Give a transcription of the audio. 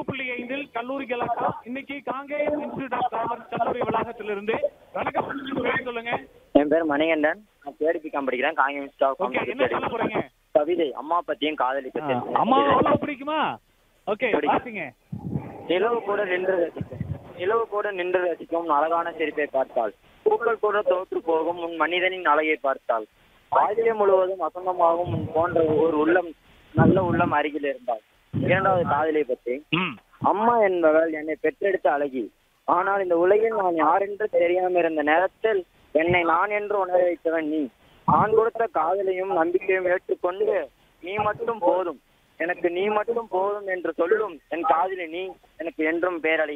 100.5 கல்லூரி கலக்கா இன்னைக்கு Kangeyam institute of commerce கல்லூரி வளாகத்திலிருந்து வணக்கம். சொல்லுங்க. என் பேர் மணிகண்டன். நான் தேடிபிக்காம படிக்கிறேன். Kangeyam institute of commerce. என்ன சொல்ல போறீங்க? கவிதை அம்மா பத்தியும் காதலி பத்தியும். அம்மா அவ்வளவு பிடிக்குமா? ஓகே, பாத்தீங்க. நிலவு கூட நின்று ரசிக்கும் அழகான சிரிப்பை பார்த்தாள். பூக்கள் கூட தோற்று போகும் உன் மனிதனின் அழகை பார்த்தாள். வாழ்க்கை முழுவதும் வசந்தமாகும் உன் போன்ற ஒரு நல்ல உள்ளம் அருகில் இருந்தாள். இரண்டாவது காதலை பற்றி, அம்மா என்பவள் என்னை பெற்றெடுத்த அழகி. ஆனால் இந்த உலகில் நான் யாரென்று தெரியாம இருந்த நேரத்தில் என்னை நான் என்று உணர வைத்தவன் நீ. நான் கொடுத்த காதலையும் நம்பிக்கையும் ஏற்றுக்கொண்டு நீ மட்டும் போதும், எனக்கு நீ மட்டும் போதும் என்று சொல்லும் என் காதலி நீ எனக்கு என்றும் பேரழகி.